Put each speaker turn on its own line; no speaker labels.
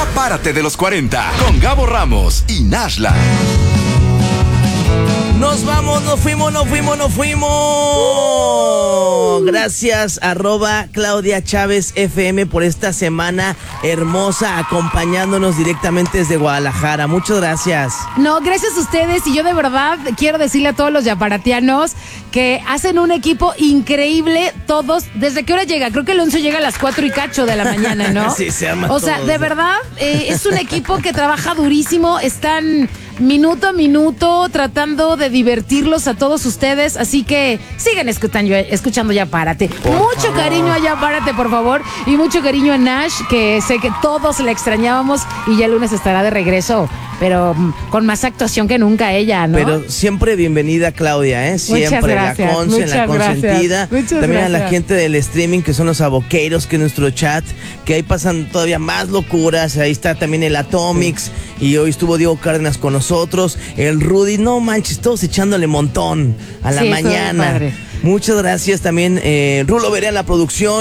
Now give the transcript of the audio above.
Párate de los 40 con Gabo Ramos y Nashla.
Nos vamos, nos fuimos. Gracias, @Claudia Chávez FM por esta semana hermosa, acompañándonos directamente desde Guadalajara. Muchas gracias.
No, gracias a ustedes. Y yo de verdad quiero decirle a todos los yaparatianos que hacen un equipo increíble todos. ¿Desde qué hora llega? Creo que el 11 llega a las 4 y cacho de la mañana, ¿no?
Sí, se arma
O sea,
todo.
de verdad, es un equipo que trabaja durísimo. Están minuto a minuto tratando de divertirlos a todos ustedes. Así que sigan escuchando Ya Párate. Mucho cariño a Ya Párate, por favor. Y mucho cariño a Nash, que sé que todos la extrañábamos y ya el lunes estará de regreso. Pero con más actuación que nunca ella, ¿no?
Pero siempre bienvenida, Claudia, ¿eh? Siempre.
Muchas gracias,
la Conce,
muchas
la consentida.
gracias, muchas
También a la
gracias.
gente del streaming, que son los aboqueiros, que es nuestro chat, que ahí pasan todavía más locuras. Ahí está también el Atomics. Y hoy estuvo Diego Cárdenas con nosotros. El Rudy, no manches, todos echándole montón a la
Sí, estuvo
mañana.
padre.
Muchas gracias también, Rulo Berea en la producción.